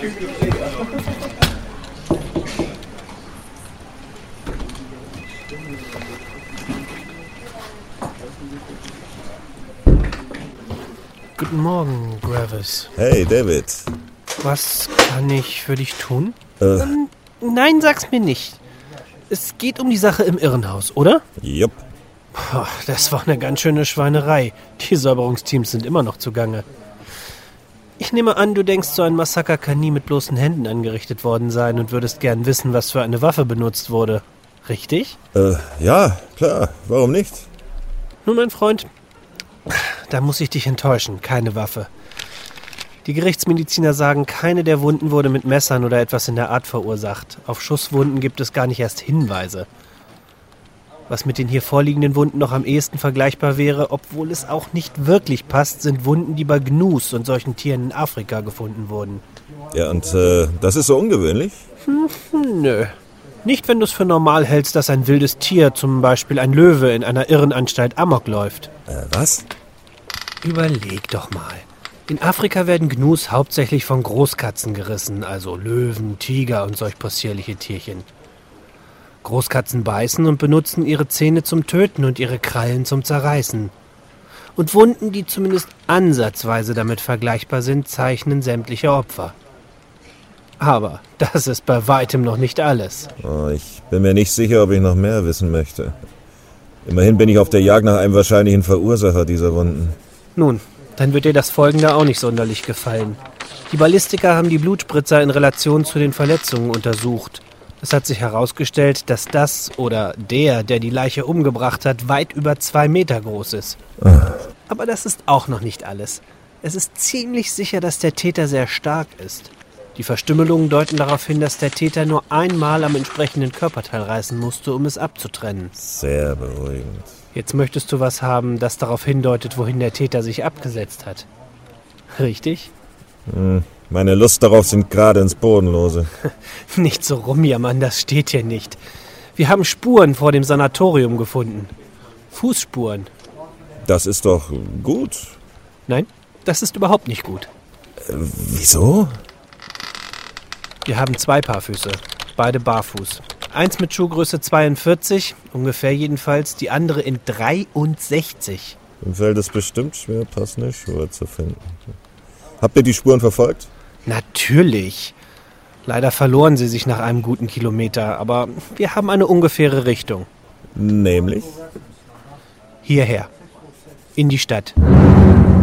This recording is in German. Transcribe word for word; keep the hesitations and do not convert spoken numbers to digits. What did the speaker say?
Guten Morgen, Gravis. Hey, David. Was kann ich für dich tun? Äh. Ähm, nein, sag's mir nicht. Es geht um die Sache im Irrenhaus, oder? Jupp. Puh, das war eine ganz schöne Schweinerei. Die Säuberungsteams sind immer noch zugange. Ich nehme an, du denkst, so ein Massaker kann nie mit bloßen Händen angerichtet worden sein und würdest gern wissen, was für eine Waffe benutzt wurde. Richtig? Äh, ja, klar. Warum nicht? Nun, mein Freund, da muss ich dich enttäuschen. Keine Waffe. Die Gerichtsmediziner sagen, keine der Wunden wurde mit Messern oder etwas in der Art verursacht. Auf Schusswunden gibt es gar nicht erst Hinweise. Was mit den hier vorliegenden Wunden noch am ehesten vergleichbar wäre, obwohl es auch nicht wirklich passt, sind Wunden, die bei Gnus und solchen Tieren in Afrika gefunden wurden. Ja, und äh, das ist so ungewöhnlich? Hm, nö. Nicht, wenn du es für normal hältst, dass ein wildes Tier, zum Beispiel ein Löwe, in einer Irrenanstalt Amok läuft. Äh, was? Überleg doch mal. In Afrika werden Gnus hauptsächlich von Großkatzen gerissen, also Löwen, Tiger und solch possierliche Tierchen. Großkatzen beißen und benutzen ihre Zähne zum Töten und ihre Krallen zum Zerreißen. Und Wunden, die zumindest ansatzweise damit vergleichbar sind, zeichnen sämtliche Opfer. Aber das ist bei weitem noch nicht alles. Oh, ich bin mir nicht sicher, ob ich noch mehr wissen möchte. Immerhin bin ich auf der Jagd nach einem wahrscheinlichen Verursacher dieser Wunden. Nun, dann wird dir das Folgende auch nicht sonderlich gefallen. Die Ballistiker haben die Blutspritzer in Relation zu den Verletzungen untersucht. Es hat sich herausgestellt, dass das oder der, der die Leiche umgebracht hat, weit über zwei Meter groß ist. Ah. Aber das ist auch noch nicht alles. Es ist ziemlich sicher, dass der Täter sehr stark ist. Die Verstümmelungen deuten darauf hin, dass der Täter nur einmal am entsprechenden Körperteil reißen musste, um es abzutrennen. Sehr beruhigend. Jetzt möchtest du was haben, das darauf hindeutet, wohin der Täter sich abgesetzt hat. Richtig? Hm, meine Lust darauf sind gerade ins Bodenlose. Nicht so rumjammern, das steht hier nicht. Wir haben Spuren vor dem Sanatorium gefunden. Fußspuren. Das ist doch gut. Nein, das ist überhaupt nicht gut. Äh, wieso? Wir haben zwei Paar Füße, beide barfuß. Eins mit Schuhgröße zweiundvierzig, ungefähr jedenfalls, die andere in dreiundsechzig. Im Feld ist bestimmt schwer, passende Schuhe zu finden. Habt ihr die Spuren verfolgt? Natürlich. Leider verloren sie sich nach einem guten Kilometer, aber wir haben eine ungefähre Richtung. Nämlich? Hierher. In die Stadt.